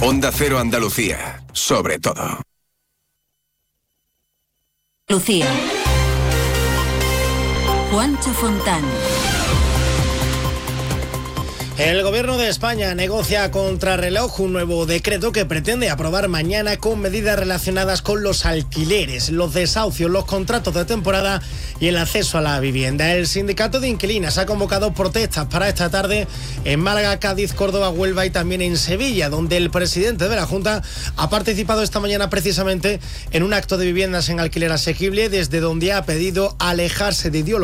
Onda Cero Andalucía, sobre todo. Lucía. Juancho Fontán. El Gobierno de España negocia a contrarreloj un nuevo decreto que pretende aprobar mañana con medidas relacionadas con los alquileres, los desahucios, los contratos de temporada y el acceso a la vivienda. El sindicato de inquilinas ha convocado protestas para esta tarde en Málaga, Cádiz, Córdoba, Huelva y también en Sevilla, donde el presidente de la Junta ha participado esta mañana precisamente en un acto de viviendas en alquiler asequible, desde donde ha pedido alejarse de ideologías